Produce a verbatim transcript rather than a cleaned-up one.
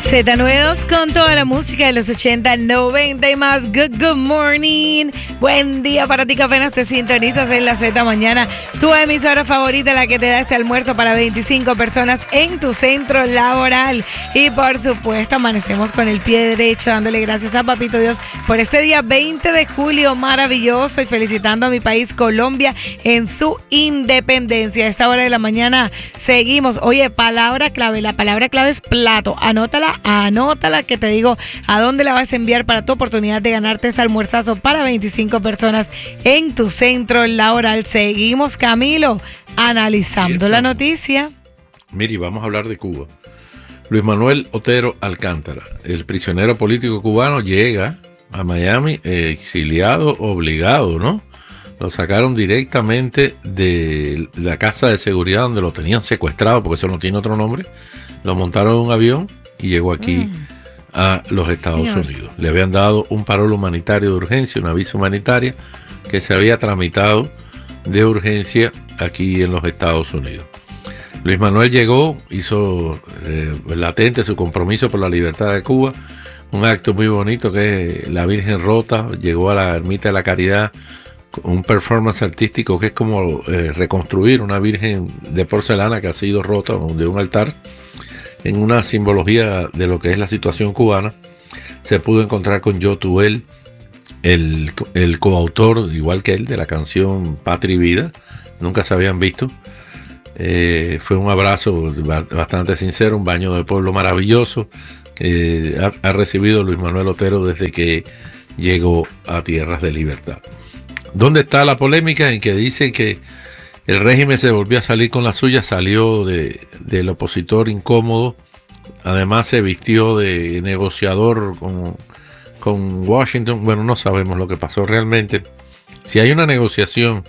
Z noventa y dos con toda la música de los ochenta, noventa y más. Good, good morning. Buen día para ti que apenas te sintonizas en la Z Mañana. Tu emisora favorita, la que te da ese almuerzo para veinticinco personas en tu centro laboral. Y por supuesto, amanecemos con el pie derecho, dándole gracias a Papito Dios por este día veinte de julio maravilloso y felicitando a mi país Colombia en su independencia. A esta hora de la mañana seguimos. Oye, palabra clave. La palabra clave es plato. Anótala, anótala, que te digo a dónde la vas a enviar para tu oportunidad de ganarte ese almuerzazo para veinticinco personas en tu centro laboral. Seguimos, Camilo, analizando la noticia. Miri, vamos a hablar de Cuba. Luis Manuel Otero Alcántara, el prisionero político cubano, llega a Miami eh, exiliado, obligado, ¿no? Lo sacaron directamente de la casa de seguridad donde lo tenían secuestrado, porque eso no tiene otro nombre. Lo montaron en un avión y llegó aquí mm. a los Estados Señor. Unidos. Le habían dado un parol humanitario de urgencia, una visa humanitaria que se había tramitado de urgencia aquí en los Estados Unidos. Luis Manuel llegó, hizo eh, latente su compromiso por la libertad de Cuba, un acto muy bonito que es la Virgen Rota, llegó a la Ermita de la Caridad, un performance artístico que es como eh, reconstruir una Virgen de porcelana que ha sido rota de un altar, en una simbología de lo que es la situación cubana. Se pudo encontrar con Joe Tuel, el, el coautor, igual que él, de la canción Patria y Vida, nunca se habían visto. Eh, fue un abrazo bastante sincero, un baño de pueblo maravilloso que ha, ha recibido Luis Manuel Otero desde que llegó a Tierras de Libertad. ¿Dónde está la polémica en que dice que el régimen se volvió a salir con la suya? Salió de, del opositor incómodo, además se vistió de negociador con, con Washington. Bueno, no sabemos lo que pasó realmente. Si hay una negociación